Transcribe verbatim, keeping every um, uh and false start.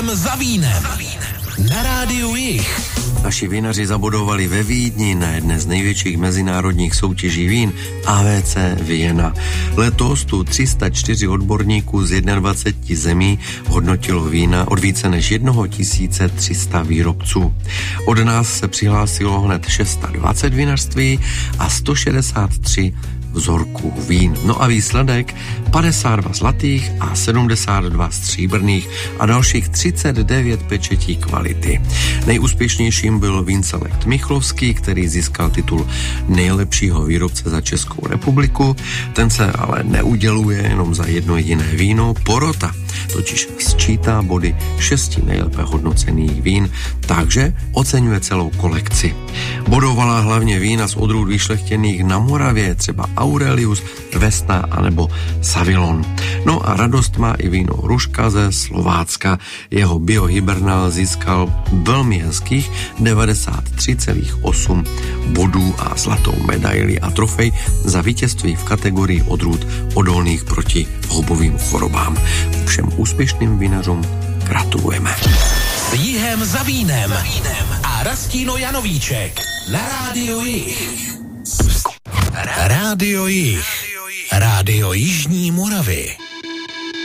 Jihem za vínem. Na rádiu Jih. Naši vinaři zabodovali ve Vídni na jedné z největších mezinárodních soutěží vín A V C Vienna. Letos tu tři sta čtyři odborníků z dvacet jedna zemí hodnotilo vína od více než tisíc tři sta výrobců. Od nás se přihlásilo hned šest set dvacet vinařství a sto šedesát tři vzorků vín. No a výsledek padesát dva zlatých a sedmdesát dva stříbrných a dalších třicet devět pečetí kvality. Nejúspěšnějším byl Vínselect Michlovský, který získal titul nejlepšího výrobce za Českou republiku. Ten se ale neuděluje jenom za jedno jediné víno. Porota totiž sčítá body šesti nejlépe hodnocených vín, takže oceňuje celou kolekci. Bodovala hlavně vína z odrůd vyšlechtěných na Moravě, třeba Aurelius, Vesna anebo Savillon. No a radost má i víno Ruška ze Slovácka. Jeho biohibernál získal velmi hezkých devadesát tři celá osm bodů a zlatou medaili a trofej za vítězství v kategorii odrůd odolných proti houbovým chorobám. Všem úspěšným vinařům gratulujeme. S Jihem za vínem a Rastíno Janovíček na rádiu Jih. Rádio Jih. Rádio Jižní Moravy.